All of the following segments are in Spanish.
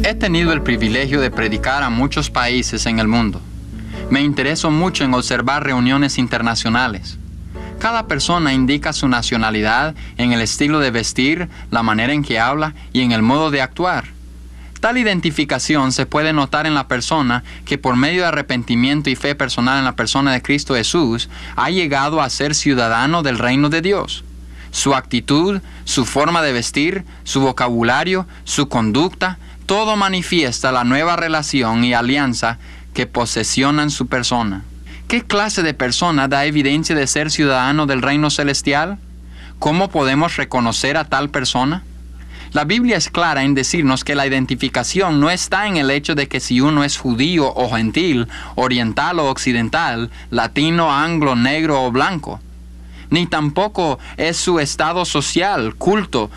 He tenido el privilegio de predicar a muchos países en el mundo. Me intereso mucho en observar reuniones internacionales. Cada persona indica su nacionalidad en el estilo de vestir, la manera en que habla y en el modo de actuar. Tal identificación se puede notar en la persona que por medio de arrepentimiento y fe personal en la persona de Cristo Jesús ha llegado a ser ciudadano del reino de Dios. Su actitud, su forma de vestir, su vocabulario, su conducta, todo manifiesta la nueva relación y alianza que posesionan su persona. ¿Qué clase de persona da evidencia de ser ciudadano del reino celestial? ¿Cómo podemos reconocer a tal persona? La Biblia es clara en decirnos que la identificación no está en el hecho de que si uno es judío o gentil, oriental o occidental, latino, anglo, negro o blanco. Ni tampoco es su estado social, culto,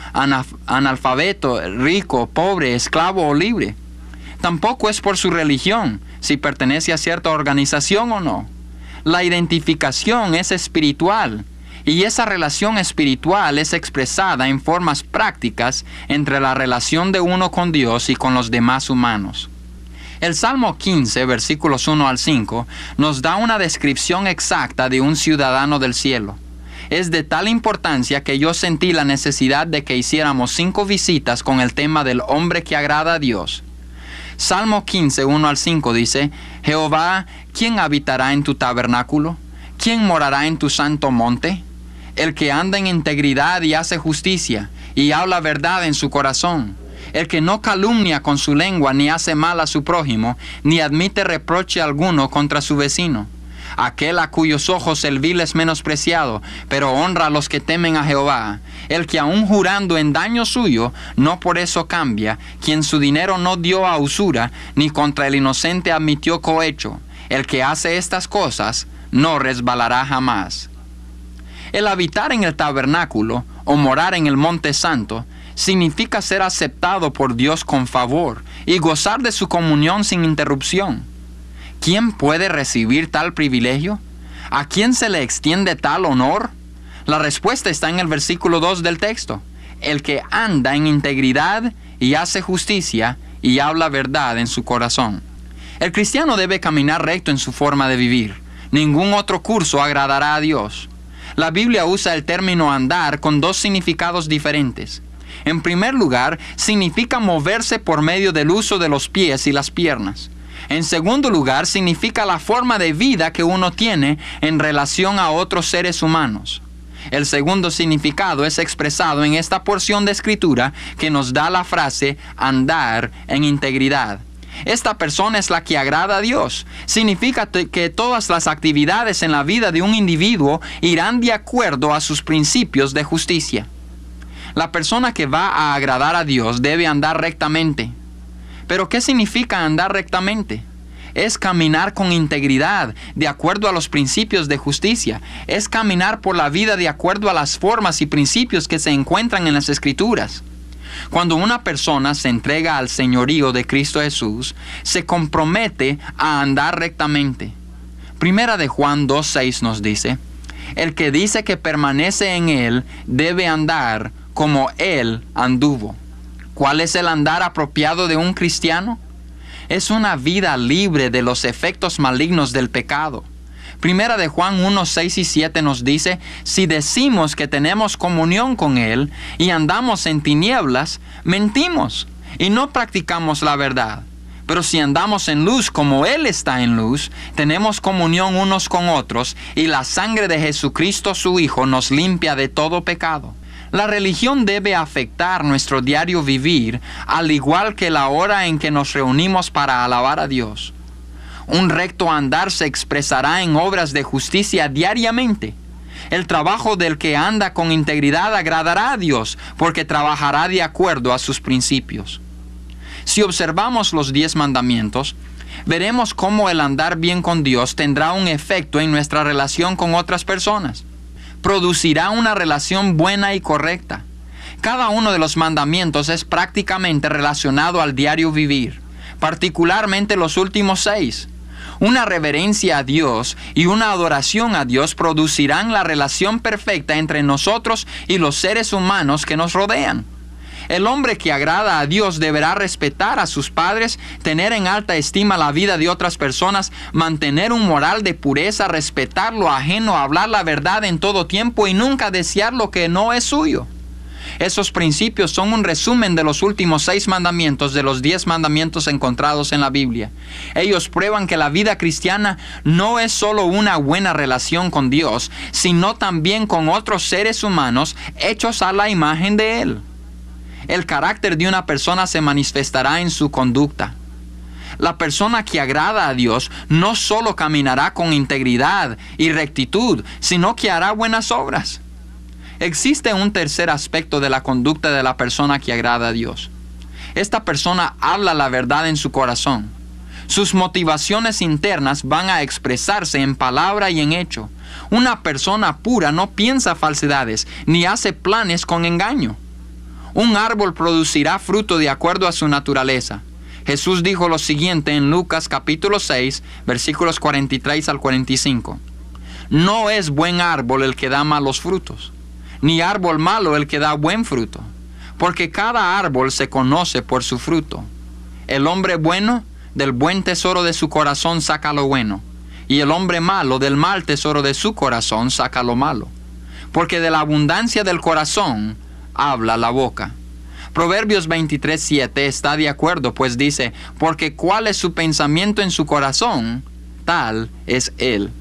analfabeto, rico, pobre, esclavo o libre. Tampoco es por su religión, si pertenece a cierta organización o no. La identificación es espiritual, y esa relación espiritual es expresada en formas prácticas entre la relación de uno con Dios y con los demás humanos. El Salmo 15, versículos 1 al 5, nos da una descripción exacta de un ciudadano del cielo. Es de tal importancia que yo sentí la necesidad de que hiciéramos 5 visitas con el tema del hombre que agrada a Dios. Salmo 15, 1 al 5 dice: Jehová, ¿quién habitará en tu tabernáculo? ¿Quién morará en tu santo monte? El que anda en integridad y hace justicia, y habla verdad en su corazón. El que no calumnia con su lengua, ni hace mal a su prójimo, ni admite reproche alguno contra su vecino. Aquel a cuyos ojos el vil es menospreciado, pero honra a los que temen a Jehová. El que aun jurando en daño suyo, no por eso cambia, quien su dinero no dio a usura, ni contra el inocente admitió cohecho. El que hace estas cosas, no resbalará jamás. El habitar en el tabernáculo, o morar en el monte santo, significa ser aceptado por Dios con favor, y gozar de su comunión sin interrupción. ¿Quién puede recibir tal privilegio? ¿A quién se le extiende tal honor? La respuesta está en el versículo 2 del texto. El que anda en integridad y hace justicia y habla verdad en su corazón. El cristiano debe caminar recto en su forma de vivir. Ningún otro curso agradará a Dios. La Biblia usa el término andar con 2 significados diferentes. En primer lugar, significa moverse por medio del uso de los pies y las piernas. En segundo lugar, significa la forma de vida que uno tiene en relación a otros seres humanos. El segundo significado es expresado en esta porción de escritura que nos da la frase andar en integridad. Esta persona es la que agrada a Dios. Significa que todas las actividades en la vida de un individuo irán de acuerdo a sus principios de justicia. La persona que va a agradar a Dios debe andar rectamente. ¿Pero qué significa andar rectamente? Es caminar con integridad, de acuerdo a los principios de justicia. Es caminar por la vida de acuerdo a las formas y principios que se encuentran en las Escrituras. Cuando una persona se entrega al señorío de Cristo Jesús, se compromete a andar rectamente. Primera de Juan 2:6 nos dice: el que dice que permanece en Él debe andar como Él anduvo. ¿Cuál es el andar apropiado de un cristiano? Es una vida libre de los efectos malignos del pecado. Primera de Juan 1:6 y 7 nos dice: si decimos que tenemos comunión con Él y andamos en tinieblas, mentimos y no practicamos la verdad. Pero si andamos en luz como Él está en luz, tenemos comunión unos con otros, y la sangre de Jesucristo su Hijo nos limpia de todo pecado. La religión debe afectar nuestro diario vivir, al igual que la hora en que nos reunimos para alabar a Dios. Un recto andar se expresará en obras de justicia diariamente. El trabajo del que anda con integridad agradará a Dios, porque trabajará de acuerdo a sus principios. Si observamos los 10 mandamientos, veremos cómo el andar bien con Dios tendrá un efecto en nuestra relación con otras personas. Producirá una relación buena y correcta. Cada uno de los mandamientos es prácticamente relacionado al diario vivir, particularmente los últimos 6. Una reverencia a Dios y una adoración a Dios producirán la relación perfecta entre nosotros y los seres humanos que nos rodean. El hombre que agrada a Dios deberá respetar a sus padres, tener en alta estima la vida de otras personas, mantener un moral de pureza, respetar lo ajeno, hablar la verdad en todo tiempo y nunca desear lo que no es suyo. Esos principios son un resumen de los últimos 6 mandamientos de los 10 mandamientos encontrados en la Biblia. Ellos prueban que la vida cristiana no es solo una buena relación con Dios, sino también con otros seres humanos hechos a la imagen de Él. El carácter de una persona se manifestará en su conducta. La persona que agrada a Dios no solo caminará con integridad y rectitud, sino que hará buenas obras. Existe un tercer aspecto de la conducta de la persona que agrada a Dios. Esta persona habla la verdad en su corazón. Sus motivaciones internas van a expresarse en palabra y en hecho. Una persona pura no piensa falsedades ni hace planes con engaño. Un árbol producirá fruto de acuerdo a su naturaleza. Jesús dijo lo siguiente en Lucas capítulo 6, versículos 43 al 45. No es buen árbol el que da malos frutos, ni árbol malo el que da buen fruto, porque cada árbol se conoce por su fruto. El hombre bueno del buen tesoro de su corazón saca lo bueno, y el hombre malo del mal tesoro de su corazón saca lo malo, porque de la abundancia del corazón habla la boca. Proverbios 23:7 está de acuerdo, pues dice, porque cuál es su pensamiento en su corazón, tal es él.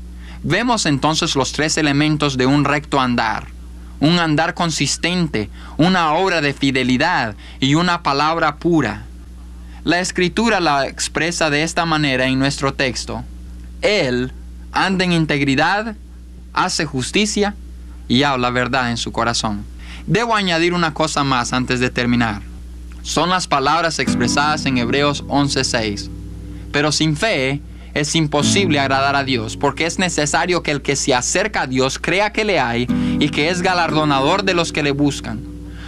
Vemos entonces los 3 elementos de un recto andar: un andar consistente, una obra de fidelidad y una palabra pura. La Escritura la expresa de esta manera en nuestro texto: Él anda en integridad, hace justicia y habla verdad en su corazón. Debo añadir una cosa más antes de terminar. Son las palabras expresadas en Hebreos 11:6. Pero sin fe es imposible agradar a Dios, porque es necesario que el que se acerca a Dios crea que le hay y que es galardonador de los que le buscan.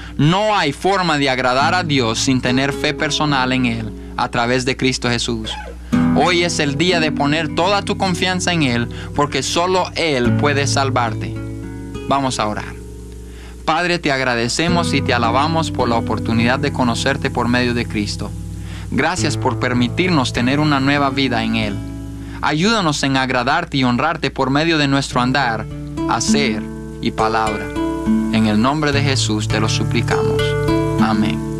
No hay forma de agradar a Dios sin tener fe personal en Él a través de Cristo Jesús. Hoy es el día de poner toda tu confianza en Él, porque solo Él puede salvarte. Vamos a orar. Padre, te agradecemos y te alabamos por la oportunidad de conocerte por medio de Cristo. Gracias por permitirnos tener una nueva vida en Él. Ayúdanos en agradarte y honrarte por medio de nuestro andar, hacer y palabra. En el nombre de Jesús te lo suplicamos. Amén.